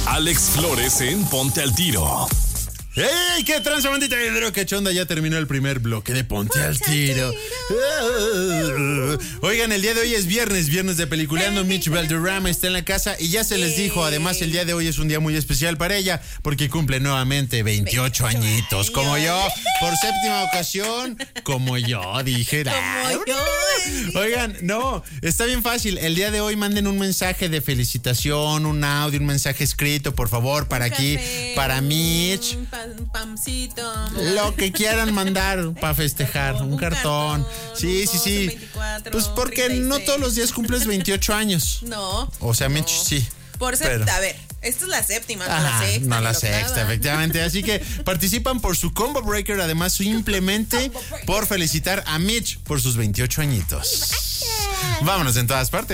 Alex Flores en Ponte al Tiro. ¡Ey! ¡Qué tranza, bandita! ¡Qué chonda! Ya terminó el primer bloque de Ponte al Tiro. Oigan, el día de hoy es viernes de peliculeando. Mitch Valderrama está en la casa y ya se les dijo. Además, el día de hoy es un día muy especial para ella porque cumple nuevamente 28 añitos. Como yo, por séptima ocasión, como yo, dije. Oigan, no, está bien fácil. El día de hoy manden un mensaje de felicitación, un audio, un mensaje escrito, por favor, para aquí, para Mitch. Un pancito. Lo que quieran mandar para festejar. Un cartón. Sí. 24, pues porque 36. no todos los días cumples 28 años. No. O sea, Mitch, sí. A ver, esta es la séptima, no la sexta. No la sexta, efectivamente. Así que participan por su Combo Breaker. Además, simplemente por felicitar a Mitch por sus 28 añitos. Vámonos en todas partes.